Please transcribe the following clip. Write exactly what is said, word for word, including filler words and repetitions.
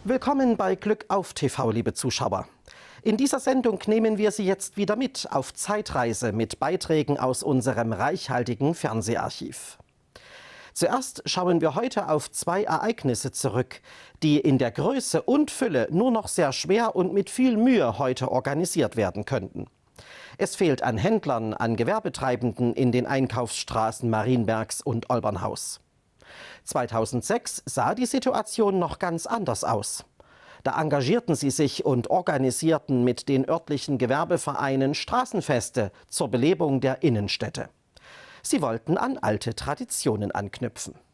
Willkommen bei Glück auf T V, liebe Zuschauer. In dieser Sendung nehmen wir Sie jetzt wieder mit auf Zeitreise mit Beiträgen aus unserem reichhaltigen Fernseharchiv. Zuerst schauen wir heute auf zwei Ereignisse zurück, die in der Größe und Fülle nur noch sehr schwer und mit viel Mühe heute organisiert werden könnten. Es fehlt an Händlern, an Gewerbetreibenden in den Einkaufsstraßen Marienbergs und Olbernhaus. zweitausendsechs sah die Situation noch ganz anders aus. Da engagierten sie sich und organisierten mit den örtlichen Gewerbevereinen Straßenfeste zur Belebung der Innenstädte. Sie wollten an alte Traditionen anknüpfen.